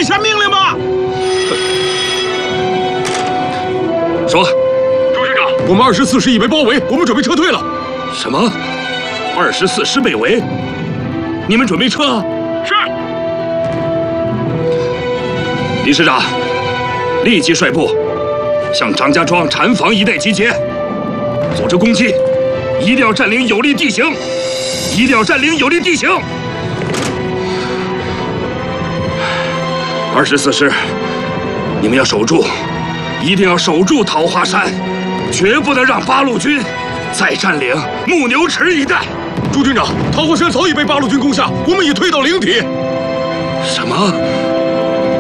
快下命令吧！ 说， 朱军长，我们24师已被包围，我们准备撤退了。 什么？24师被围？你们准备撤？ 是。 李师长，立即率部向张家庄禅房一带集结，组织攻击，一定要占领有利地形，一定要占领有利地形。24师，你们要守住，一定要守住桃花山，绝不能让八路军再占领木牛池一带。 朱军长，桃花山早已被八路军攻下，我们已退到灵体。 什么？